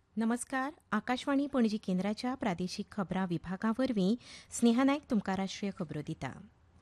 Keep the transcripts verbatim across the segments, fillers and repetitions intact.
नमस्कार. आकाशवाणी पणजी केंद्राच्या प्रादेशीक खबरां विभागावरवीं स्नेहा नायक तुमकां राष्ट्रीय खबरो दिता.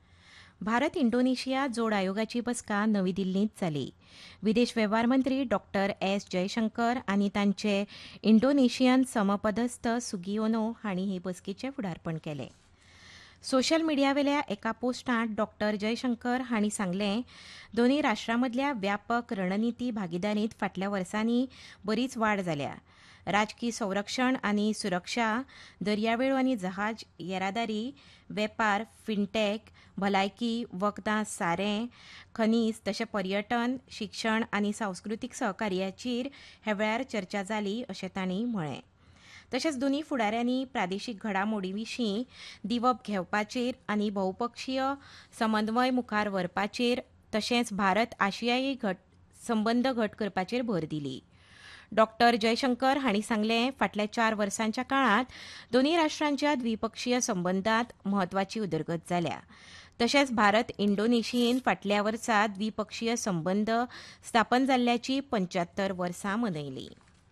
भारत इंडोनेशिया जोड आयोगाची बसका नवी दिल्लींत जाली. विदेश वेव्हार मंत्री डॉक्टर एस जयशंकर आनी तांचे इंडोनेशियन समपदस्थ सुगिओनो हांणी हे बसकेचें फुडारपण केलें. सोशल मिडियावेल्या एका पोस्टांत डॉक्टर जयशंकर हांणी सांगलें, दोनूय राष्ट्रां मदल्या व्यापक रणनिती भागीदारींत फाटल्या वर्सांनी बरीच वाड जाल्या. राजकी संरक्षण आनी सुरक्षा, दर्यावेळो आनी जहाज येरादारी, वेपार, फिनटॅक, भलायकी, वखदां, सारें, खनिज तशें पर्यटन, शिक्षण आनी सांस्कृतीक सहकार्याचेर ह्या वेळार चर्चा जाली अशें तांणी म्हळें. तशेंच दोनूय फुडाऱ्यांनी प्रादेशीक घडामोडी विशीं दिवप घेवपाचेर आनी भोवपक्षीय समन्वय मुखार व्हरपाचेर तशेंच भारत आशियाई घट संबंद घट करपाचेर भर दिली. डॉक्टर जयशंकर हांणी सांगलें, फाटल्या चार वर्सांच्या काळांत दोनूय राष्ट्रांच्या द्विपक्षीय संबंदांत म्हत्वाची उदरगत जाल्या. तशेंच भारत इंडोनेशियेन फाटल्या वर्सा द्विपक्षीय संबंद स्थापन जाल्ल्याची पंच्यात्तर वर्सां मनयली.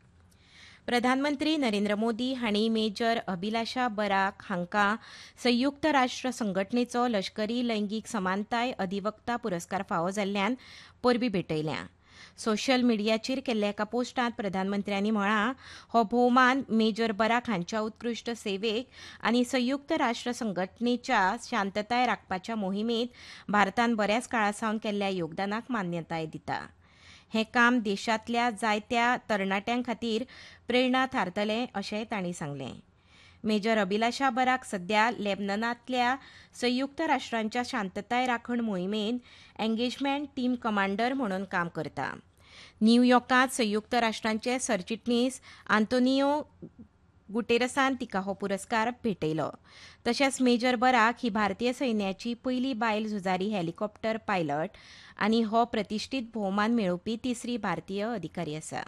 प्रधानमंत्री नरेंद्र मोदी हांणी मेजर अभिलाषा बराक हांकां संयुक्त राष्ट्र संघटनेचो लश्करी लैंगीक समानताय अधिवक्ता पुरस्कार फावो जाल्ल्यान परबीं भेटयल्या. सोशल मिडियाचेर केल्ल्या एका पोस्टांत प्रधानमंत्र्यांनी म्हळां, हो भोवमान मेजर बराक हांच्या उत्कृश्ट सेवेक आनी संयुक्त राष्ट्र संघटनेच्या शांतताय राखपाच्या मोहिमेंत भारतान बऱ्याच काळासावन केल्ल्या योगदानाक मान्यताय दिता. हें काम देशांतल्या जायत्या तरणाट्यां खातीर प्रेरणा थारतलें अशेंय तांणी सांगलें. मेजर अभिलाषा बराक सध्या लेबननांतल्या संयुक्त राष्ट्रांच्या शांतताय राखण मोहिमेंत एंगेजमेंट टीम कमांडर म्हणून काम करता. न्यूयॉर्कांत संयुक्त राष्ट्रांचे सरचिटणीस आंतोनियो गुटेरसान तिका हो पुरस्कार भेटयलो. तशेंच मेजर बराक ही भारतीय सैन्याची पयली बायल झुजारी हेलिकॉप्टर पायलट आनी हो प्रतिश्ठीत भोवमान मेळोवपी तिसरी भारतीय अधिकारी आसा.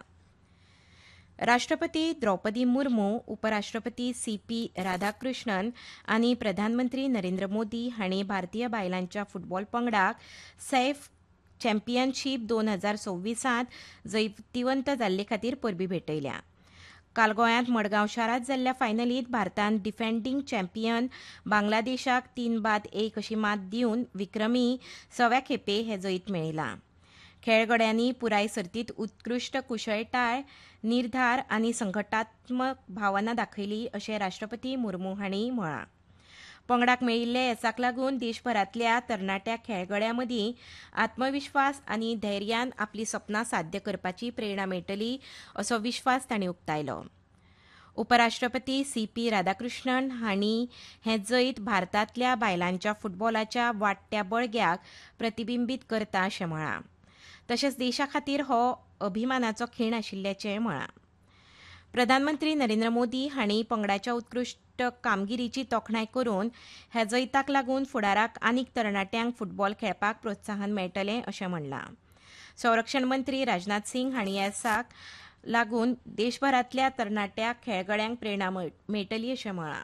राष्ट्रपती द्रौपदी मुर्मू, उपराष्ट्रपती सी पी राधाकृष्णन आनी प्रधानमंत्री नरेंद्र मोदी हांणी भारतीय बायलांच्या फुटबॉल पंगडाक सैफ चॅम्पियनशीप दोन हजार सव्वीसांत जैतिवंत जाल्ले खातीर परबीं भेटयल्या. काल गोंयांत मडगांव शारांत जाल्ल्या फायनलींत भारतान डिफेंडींग चॅम्पियन बांगलादेशाक तीन बाद एक अशी मात दिवन विक्रमी सव्या खेपे हें जैत मेळयलां. खेळगड्यांनी पुराय सर्तींत उत्कृश्ट कुशळटाय, निर्धार आनी संघटात्मक भावना दाखयली अशें राष्ट्रपती मुर्मू हांणी म्हळां. पंगडाक मेळिल्ल्या येसाक लागून देशभरांतल्या तरणाट्या खेळगड्यां मदीं आत्मविश्वास आनी धैर्यान आपली सपनां साध्य करपाची प्रेरणा मेळटली असो विश्वास तांणी उक्तायलो. उपराष्ट्रपती सी पी राधाकृष्णन हांणी हें जैत भारतांतल्या बायलांच्या फुटबॉलाच्या वाडट्या बळग्याक प्रतिबिंबीत करता अशें म्हळां. तशेंच देशा खातीर हो अभिमानाचो खीण आशिल्ल्याचें म्हळां. प्रधानमंत्री नरेंद्र मोदी हांणी पंगडाच्या उत्कृश्ट कामगिरीची तोखणाय करून ह्या जैताक लागून फुडाराक आनीक तरणाट्यांक फुटबॉल खेळपाक प्रोत्साहन मेळटलें अशें म्हणलां. संरक्षण मंत्री राजनाथ सिंग हांणी ह्या येसाक लागून देशभरांतल्या तरणाट्या खेळगड्यांक प्रेरणा मेळटली अशें म्हळां.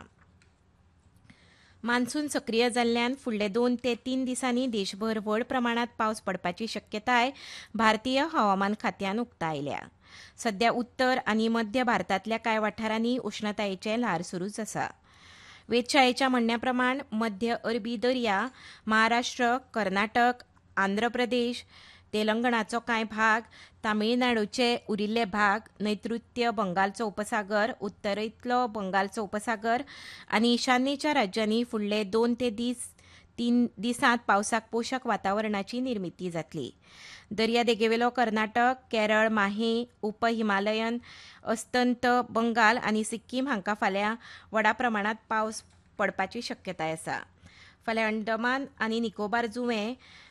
मान्सून सक्रीय जाल्ल्यान फुडले दोन ते तीन दिसांनी देशभर व्हड प्रमाणांत पावस पडपाची शक्यताय भारतीय हवामान खात्यान उक्तायल्या. सध्या उत्तर आनी मध्य भारतांतल्या कांय वाठारांनी उश्णतायेचें ल्हार सुरूच आसा. वेधशाळेच्या म्हणण्या प्रमाण मध्य अरबी दर्या, महाराष्ट्र, कर्नाटक, आंध्र प्रदेश, तेलंगणाचो कांय भाग, तामिळनाडूचे उरिल्ले भाग, नैऋत्य बंगालचो उपसागर, उत्तरेंतलो बंगालचो उपसागर आनी ईशान्येच्या राज्यांनी फुडले दोन ते दीस तीन दिसांत पावसाक पोशक वातावरणाची निर्मिती जातली. दर्यादेगेवेलो कर्नाटक, केरळ, माहे, उप हिमालयन, अस्तंत बंगाल आनी सिक्कीम हांकां फाल्यां व्हडा प्रमाणांत पावस पडपाची शक्यताय आसा. फाल्यां अंदमान आनी निकोबार जुंवे,